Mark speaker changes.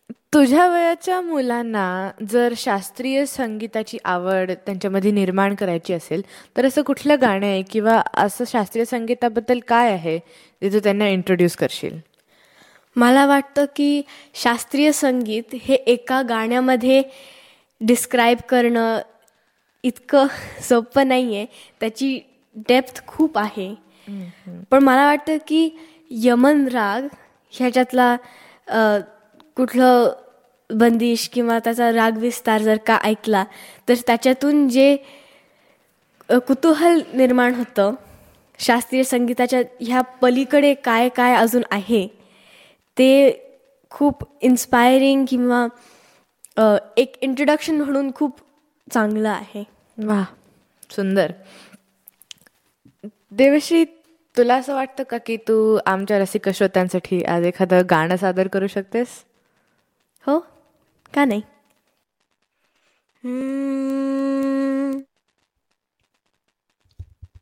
Speaker 1: तुझ्या वयाच्या मुलांना जर शास्त्रीय संगीताची आवड त्यांच्यामध्ये निर्माण करायची असेल, तर असं कुठलं गाणं आहे किंवा असं शास्त्रीय संगीताबद्दल काय आहे जे तू त्यांना इंट्रोड्यूस करशील?
Speaker 2: मला वाटतं की शास्त्रीय संगीत हे एका गाण्यामध्ये डिस्क्राईब करणं इतकं सोपं नाही आहे. त्याची डेप्थ खूप आहे. पण मला वाटतं की यमन राग ह्याच्यातला कुठलं बंदिश किंवा त्याचा राग विस्तार जर का ऐकला तर त्याच्यातून जे कुतूहल निर्माण होतं शास्त्रीय संगीताच्या ह्या पलीकडे काय काय अजून आहे ते खूप इन्स्पायरिंग किंवा एक इंट्रोडक्शन म्हणून खूप चांगलं आहे.
Speaker 1: वा, सुंदर. देवश्री, तुला असं वाटतं का की तू आमच्या रसिक श्रोत्यांसाठी आज एखादं गाणं सादर करू शकतेस?
Speaker 2: हो, का नाही?